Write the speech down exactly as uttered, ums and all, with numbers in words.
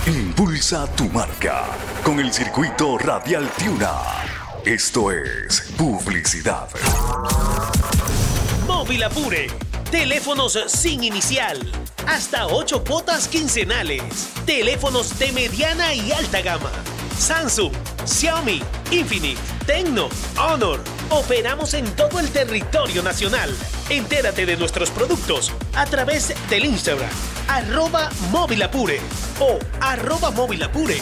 Impulsa tu marca con el circuito Radial Tiuna. Esto es publicidad. Móvil Apure. Teléfonos sin inicial. Hasta ocho cuotas quincenales. Teléfonos de mediana y alta gama. Samsung, Xiaomi, Infinix, Tecno, Honor. Operamos en todo el territorio nacional. Entérate de nuestros productos a través del Instagram, arroba Móvil Apure o arroba Móvil Apure